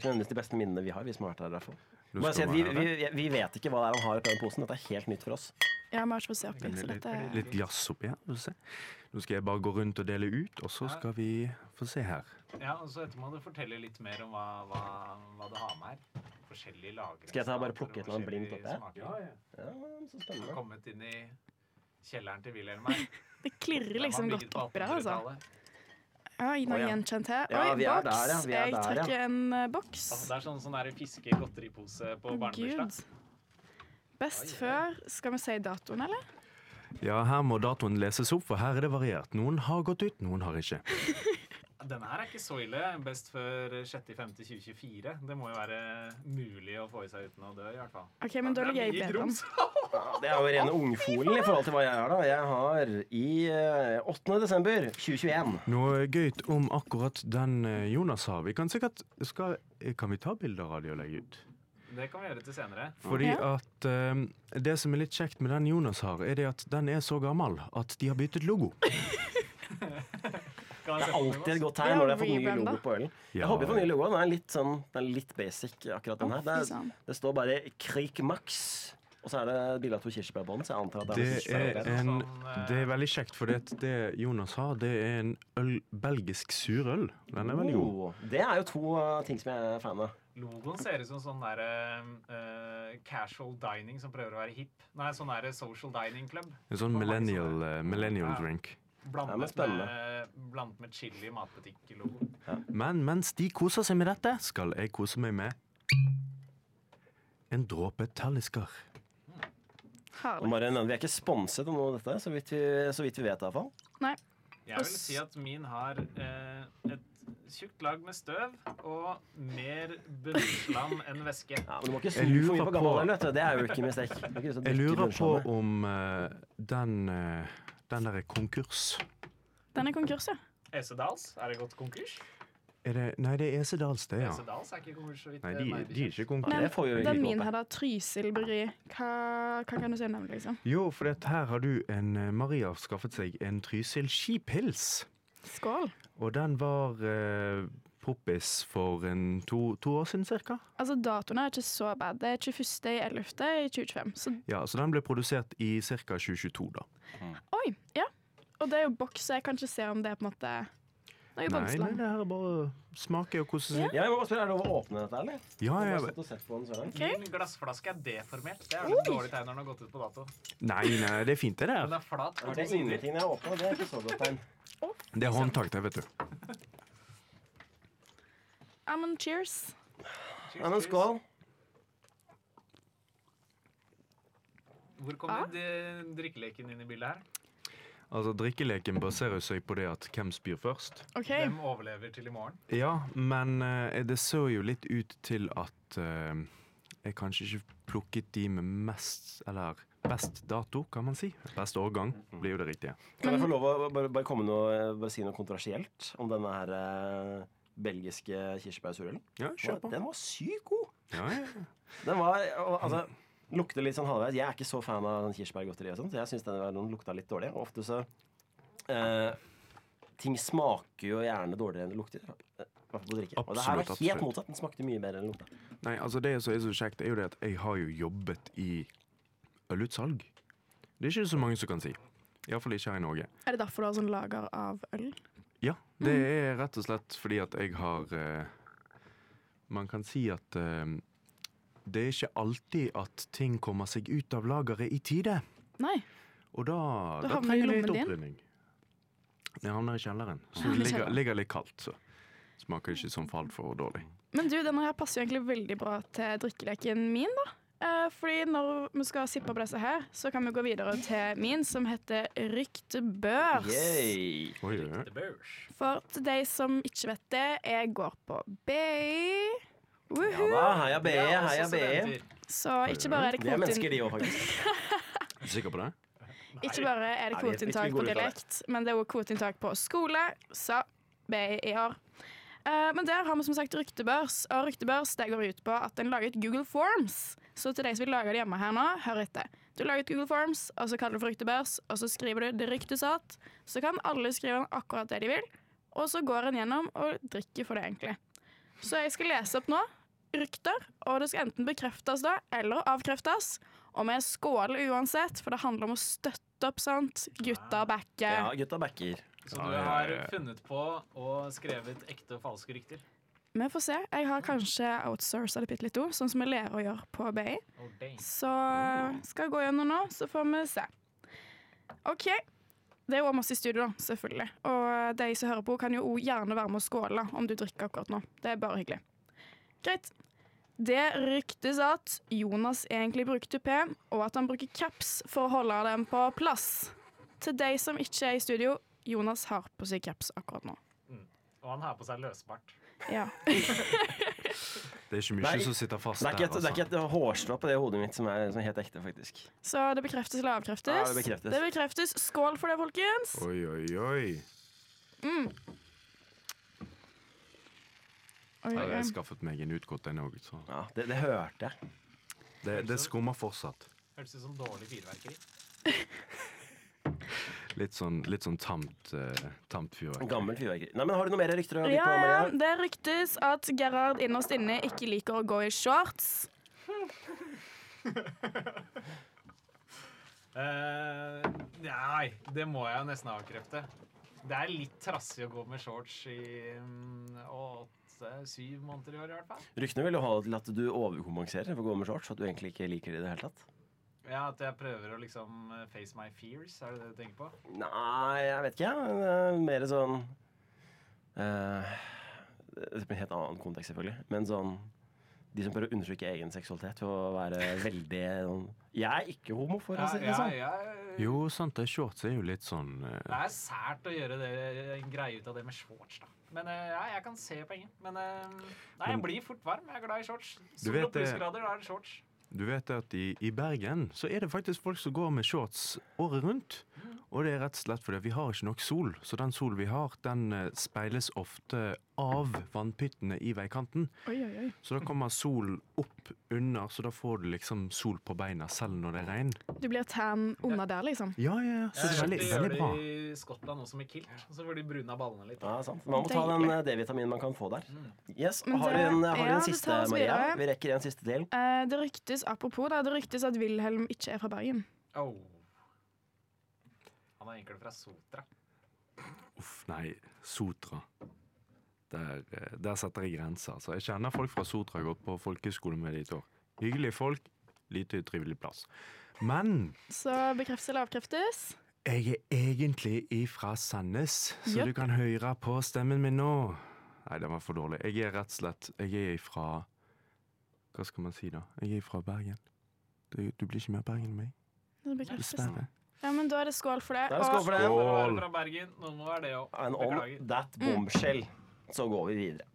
nødvendigvis de beste minnene vi har, vi som har vært her i hvert fall. Bare si at vi vet ikke hva det er han har oppi den posen. Dette er helt nytt for oss. Ja, vi har ikke fått se oppi, så dette Litt jazz oppi her, vil du se. Nå skal jeg bare gå rundt og dele ut, og så skal vi få se her. Ja, og så etter må du fortelle litt mer om hva du har med her. Forskjellige lagre. Skal jeg bare plukke et eller annet blindt oppi her? Ja, så spennende. Jeg har kommet inn i kjelleren til Wilhelm her. Det klirrer liksom godt oppi der, altså. Ja, noe gjenkjent her. Ja, Oi, vi er boks. der, ja. Vi er Jeg der, trekker en boks. Det er sånn der fiskegodteripose på barnebursdag. Best før. Skal vi si datoen, eller? Ja, her må datoen leses opp, for her er det variert. Noen har gått ut, noen har ikke. Denne her er ikke så ille. Best før 6.5.2024. Det må jo være mulig å få i seg uten å dø, i hvert fall. Ok, men da ligger jeg bedre om. Det er jo rene ungfolen i forhold til hva jeg har da. Jeg har i 8. desember 2021. Noe gøyt om akkurat den Jonas har. Vi kan sikkert, kan vi ta bilder av det og legge ut? Det kan vi gjøre til senere. Fordi at det som er litt kjekt med den Jonas har, er det at den er så gammel at de har byttet logo. Det er alltid et godt tegn når de har fått ny logo på ølen. Jeg håper jeg får ny logo. Den er litt basic, akkurat den her. Det står bare Krik Max, og så er det bilde av 2 kirsebær på den, så jeg antar at det er veldig kjekt, for det Jonas har, det er en belgisk surøl. Den er veldig god. Det er jo 2 ting som jeg er fan av. Logoen ser ut som sånn der casual dining som prøver å være hip. Nei, sånn der social dining club. En sånn millennial drink. Blandet med chili matbutikk-logo. Ja. Men mens de koser seg med dette, skal jeg kose meg med en dråpe tallisker. Vi er ikke sponset av noe av dette, så vidt vi vet i hvert fall. Nei. Jeg vil si at min har et tjukt lag med støv og mer bunnslam enn væske. Ja, men du må ikke snu for mye på gammel øl, vet du. Det er jo ikke mistek. Jeg lurer på om den der er konkurs. Den er konkurs, ja. Esedals, er det gått konkurs? Nei, det er Esedals, det, ja. Esedals er ikke konkurs, så vidt. Nei, de er ikke konkurs. Men den min her da, Trysil Bryggeri, hva kan du si om den, liksom? Jo, for her har du Maria skaffet seg en Trysil skipils. Skål. Og den var poppis for 2 år siden, cirka. Altså, datoen er ikke så bad. Det er 21.11.2025. Ja, så den ble produsert i cirka 2022, da. Oi, ja. Og det er jo boks, så jeg kan ikke se om det er på en måte noe boksland. Nei, det her er bare smake og kose seg. Ja, jeg må bare spørre, er det lov å åpne dette, eller? Ja, jeg vet. Min glassflaske er deformert. Det er jo et dårlig tegn når den har gått ut på dato. Nei, det er fint det der. Den er flat. Det er ingenting jeg har åpnet, det er ikke så godt tegn. Det er håndtak, det, vet du. Ja, men cheers. Ja, men skål. Hvor kommer drikkeleken inn i bildet her? Altså, drikkeleken baserer seg på det at hvem spyr først. Okay. Hvem overlever til i morgen? Ja, men det så jo litt ut til at jeg kanskje ikke plukket de med best dato, kan man si. Best årgang blir jo det riktige. Kan jeg få lov å bare si noe kontroversielt om denne her belgiske kirsebærsurølen? Ja, kjør på. Den var sykt god. Ja. Den var, altså, lukter litt sånn halvveis. Jeg er ikke så fan av kirsebærgodteri og sånt, så jeg synes den lukta litt dårlig. Og ofte så ting smaker jo gjerne dårligere enn det lukter. Og det her var helt motsatt. Den smakte mye bedre enn det lukta. Nei, altså det som er så kjekt er jo det at jeg har jo jobbet i ølutsalg. Det er ikke så mange som kan si. I hvert fall ikke her i Norge. Er det derfor du har sånn lager av øl? Ja, det er rett og slett fordi at jeg har man kan si at det er ikke alltid at ting kommer seg ut av lageret i tide. Nei. Og da trenger det litt opprydning. Det havner i kjelleren. Så det ligger litt kaldt, så smaker ikke som falt for dårlig. Men du, denne her passer jo egentlig veldig bra til drikkeleken min, da. Fordi når vi skal sippe på disse her, så kan vi gå videre til min, som heter Ryktebørs. For til de som ikke vet det, jeg går på BI. Ja da, heia BI. Så ikke bare er det Det er mennesker de også, faktisk. Er du sikker på det? Ikke bare er det kvoteinntak på dialekt, men det er også kvoteinntak på skole, så BI i år. Men der har vi som sagt Ryktebørs, og Ryktebørs det går ut på at en lager et Google Forms. Så til de som vil lage det hjemme her nå, hør etter. Du lager et Google Forms, og så kaller du for Ryktebørs, og så skriver du det ryktes at, så kan alle skrive akkurat det de vil, og så går en gjennom og drikker for det egentlig. Så jeg skal lese opp nå rykter, og det skal enten bekreftes da, eller avkreftes. Og vi skåler uansett, for det handler om å støtte opp, sant? Gutta backer. Ja, gutta backer. Så du har funnet på og skrevet ekte og falske rykter? Vi får se. Jeg har kanskje outsourcet det bitte litt òg, sånn som vi lærer å gjøre på BI. Så skal jeg gå gjennom nå, så får vi se. OK. Det er jo masse i studio, da, selvfølgelig. Og de som hører på, kan jo gjerne være med å skåle om du drikker akkurat nå. Det er bare hyggelig. Greit. Det ryktes at Jonas egentlig bruker tupé, og at han bruker caps for å holde dem på plass. Til de som ikke er i studio, Jonas har på seg caps akkurat nå. Og han har på seg løsbart. Ja. Det er ikke mye som sitter fast der. Det er ikke et hårstrå på det hodet mitt som er helt ekte, faktisk. Så det bekreftes eller avkreftes? Ja, det bekreftes. Skål for det, folkens! Oi. Jeg har skaffet meg en utgått en også. Ja, det hørte jeg. Det skummer fortsatt. Hørtes ut som dårlig fyrverkeri. Litt sånn tamt fyrverkeri. Gammel fyrverkeri. Nei, men har du noe mer rykter? Ja, det ryktes at Gerhard innerst inne ikke liker å gå i shorts. Nei, det må jeg nesten avkrefte. Det er litt trassig å gå med shorts i 8-7 måneder i år i hvert fall. Ryktene vil jo ha til at du overkompenserer for å gå med shorts, at du egentlig ikke liker det i det hele tatt. Ja, at jeg prøver å liksom face my fears, er det det du tenker på? Nei, jeg vet ikke. Mer sånn det er en helt annen kontekst, selvfølgelig. Men sånn de som prøver å undertrykke egen seksualitet ved å være veldig sånn jeg er ikke homo, for å si det sånn. Jo, sant, det shorts er jo litt sånn Det er sært å gjøre en greie ut av det med shorts, da. Men jeg kan se poenget. Men nei, jeg blir fort varm. Jeg er glad i shorts. Sol og plussgrader, da er det shorts. Du vet at i Bergen så er det faktisk folk som går med shorts året rundt. Og det er rett og slett fordi vi har ikke nok sol. Så den solen vi har, den speiles ofte av vannpyttene i veikanten. Oi. Så da kommer sol opp under, så da får du liksom sol på beina selv når det er regn. Du blir tan under der, liksom? Ja. Så det er veldig bra. Det gjør de i Skottland også med kilt. Så får de brune ballene litt. Ja, sant. Man må ta den D-vitaminen man kan få der. Yes, har du en siste, Maria? Vi rekker en siste til. Det ryktes, apropos det ryktes at Wilhelm ikke er fra Bergen. Han er egentlig fra Sotra. Uff, nei. Sotra. Der setter jeg grenser. Så jeg kjenner folk fra Sotra har gått på folkeskole med de 2 år. Hyggelige folk, lite trivelig plass. Men Så bekreftes eller avkreftes? Jeg er egentlig ifra Sandnes, så du kan høre på stemmen min nå. Nei, det var for dårlig. Jeg er rett og slett ifra hva skal man si da? Jeg er fra Bergen. Du blir ikke mer Bergen enn meg. Det bekreftes. Dessverre. Ja, men da er det skål for det. Skål for det. Fra Bergen. Nå er det jo. And on that bombshell så går vi videre.